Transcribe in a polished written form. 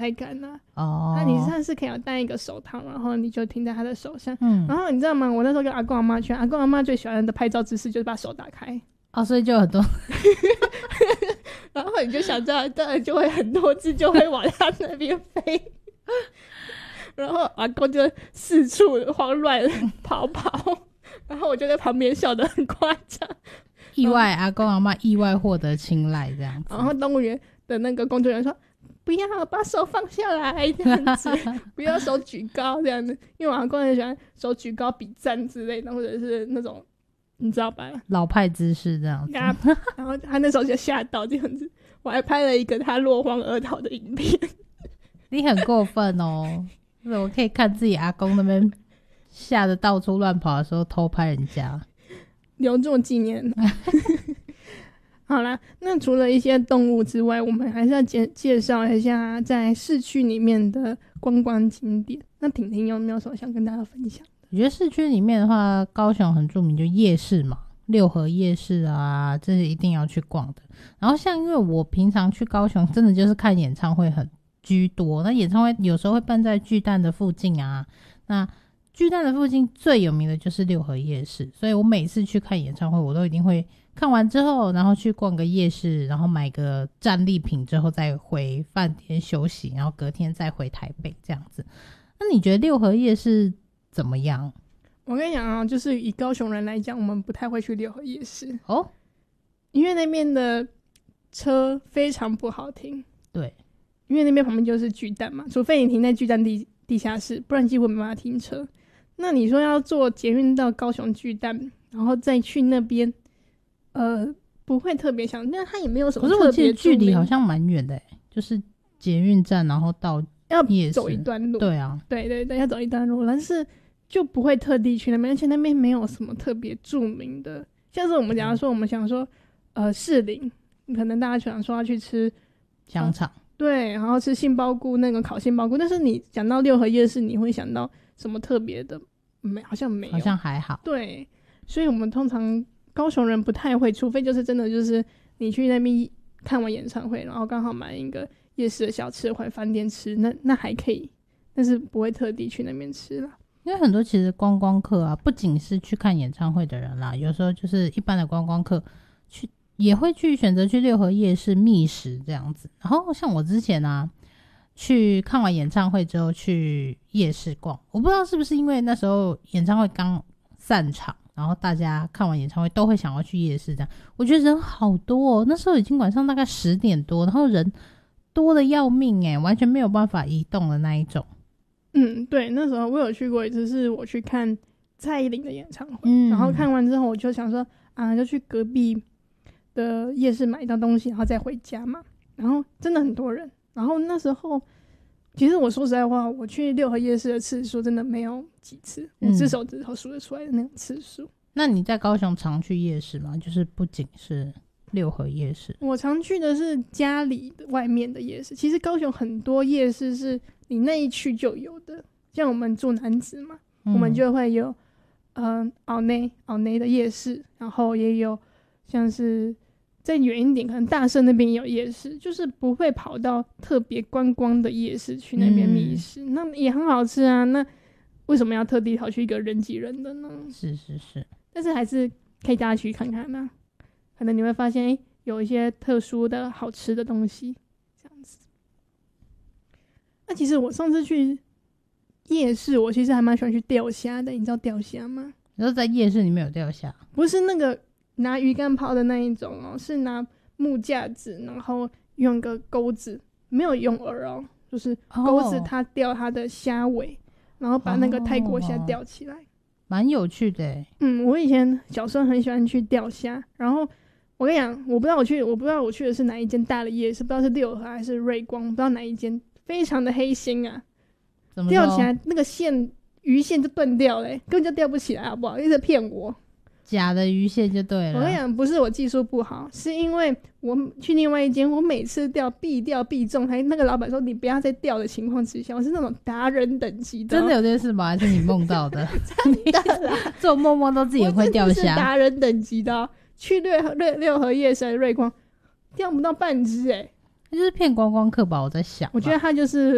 快感啊。那你上次可以有戴一个手套，然后你就停在他的手上。然后你知道吗？我那时候跟阿公阿妈去，阿公阿妈最喜欢的拍照姿势就是把手打开。 所以就很多然后你就想这样，当然就会很多只就会往他那边飞。然后阿公就四处慌乱跑，然后我就在旁边笑得很夸张。 意外，阿公阿嬷意外获得青睐这样子。 然后动物园的那个工作人员说：“不要把手放下来，这样子，不要手举高这样子。”因为我阿公很喜欢手举高比赞之类的，或者是那种你知道吧， 老派姿势这样子。 然后他那时候就吓到这样子，我还拍了一个他落荒而逃的影片。 你很过分哦！我可以看自己阿公那边吓得到处乱跑的时候偷拍人家。 留作纪念。好啦，那除了一些动物之外，我们还是要介绍一下在市区里面的观光景点。那婷婷有没有什么想跟大家分享的？ 我觉得市区里面的话，高雄很著名就夜市嘛，六合夜市啊，这是一定要去逛的。然后像因为我平常去高雄真的就是看演唱会很居多，那演唱会有时候会办在巨蛋的附近啊，那巨蛋的附近最有名的就是六合夜市，所以我每次去看演唱会我都一定会看完之后然后去逛个夜市，然后买个战利品之后再回饭店休息，然后隔天再回台北这样子。那你觉得六合夜市怎么样？ 我跟你讲啊，就是以高雄人来讲，我们不太会去六合夜市哦， 因为那边的车非常不好停。 对， 因为那边旁边就是巨蛋嘛，除非你停在巨蛋地下室，不然几乎没办法停车。那你说要坐捷运到高雄巨蛋，然后再去那边，不会特别想，但它也没有什么特别。 可是我记得距离好像蛮远的，就是捷运站，然后到夜市要走一段路。对啊， 对，要走一段路，但是就不会特地去那边，而且那边没有什么特别著名的。像是我们假如说我们想说，士林，可能大家想说要去吃香肠。 对，然后吃杏鲍菇，那个烤杏鲍菇，但是你讲到六合夜市，你会想到什么特别的？好像没有， 好像还好。 对，所以我们通常高雄人不太会，除非就是真的就是你去那边看完演唱会，然后刚好买一个夜市的小吃回饭店吃，那还可以，但是不会特地去那边吃啦。 因为很多其实观光客啊，不仅是去看演唱会的人啦，有时候就是一般的观光客去也会去选择去六合夜市觅食这样子。然后像我之前啊去看完演唱会之后去夜市逛，我不知道是不是因为那时候演唱会刚散场，然后大家看完演唱会都会想要去夜市这样，我觉得人好多哦，那时候已经晚上大概10点多，然后人多的要命耶，完全没有办法移动的那一种。 对，那时候我有去过一次，是我去看蔡依林的演唱会，然后看完之后我就想说就去隔壁的夜市买一道东西，然后再回家嘛，然后真的很多人。然后那时候其实我说实在话，我去六合夜市的次数真的没有几次，我只手指头数得出来的那种次数。 那你在高雄常去夜市吗？就是不仅是六合夜市。 我常去的是家里的外面的夜市，其实高雄很多夜市是你那一区就有的，像我们住南子嘛，我们就会有奥内的夜市，然后也有像是再远一点可能大社那边也有夜市，就是不会跑到特别观光的夜市去那边觅食，那也很好吃啊，那为什么要特地跑去一个人挤人的呢？ 是， 但是还是可以大家去看看啊，可能你会发现有一些特殊的好吃的东西这样子。那其实我上次去夜市，我其实还蛮喜欢去钓虾的，你知道钓虾吗？ 你说在夜市里面有钓虾？ 不是那个拿鱼竿抛的那一种哦，是拿木架子，然后用个钩子，没有用饵哦，就是钩子它钓它的虾尾，然后把那个泰国虾钓起来， 蛮有趣的耶。 我以前小时候很喜欢去钓虾，然后我跟你讲，我不知道我去的是哪一间大的夜市，不知道是六合还是瑞光，不知道哪一间，非常的黑心啊，钓起来那个鱼线就断掉了，根本就钓不起来，好不好？一直骗我。 假的鱼线就对了。 我跟你讲，不是我技术不好，是因为我去另外一间，我每次钓必中，还那个老板说你不要再钓的情况之下，我是那种达人等级的。 真的有这件事吗？还是你梦到的？ 真的啦， 做梦梦都自己会钓虾。 我是达人等级的去六合夜市瑞光钓不到半只就是骗观光客吧，我在想。 我觉得他就是